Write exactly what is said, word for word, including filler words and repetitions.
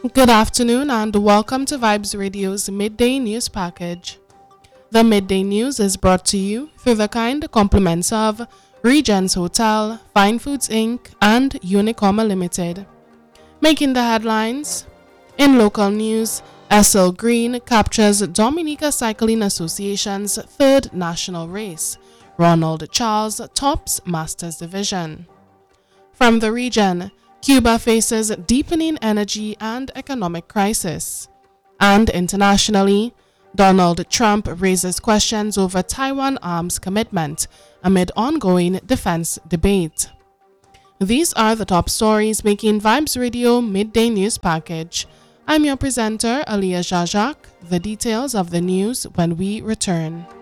Good afternoon and welcome to Vibes Radio's Midday News Package. The Midday News is brought to you through the kind compliments of Regents Hotel, Fine Foods Incorporated and Unicoma Limited. Making the headlines. In local news, S L Green captures Dominica Cycling Association's third national race. Ronald Charles tops Masters Division. From the region, Cuba faces deepening energy and economic crisis. And internationally, Donald Trump raises questions over Taiwan arms commitment amid ongoing defense debate. These are the top stories making Vibes Radio Midday News Package. I'm your presenter, Aliyah Jajak. The details of the news when we return.